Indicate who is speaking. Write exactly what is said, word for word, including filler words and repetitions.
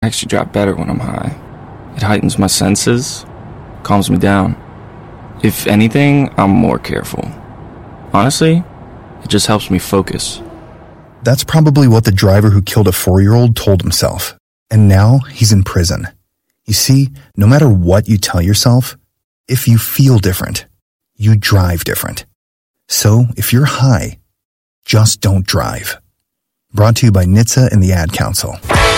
Speaker 1: actually drive better when I'm high. It heightens my senses, calms me down. If anything, I'm more careful. Honestly, it just helps me focus.
Speaker 2: That's probably what the driver who killed a four-year-old told himself. And now he's in prison. You see, no matter what you tell yourself, if you feel different, you drive different. So if you're high, just don't drive. Brought to you by N H T S A and the Ad Council.